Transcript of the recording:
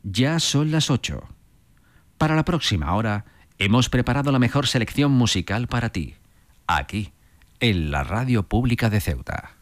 Ya son las 8. Para la próxima hora hemos preparado la mejor selección musical para ti, aquí, en la Radio Pública de Ceuta.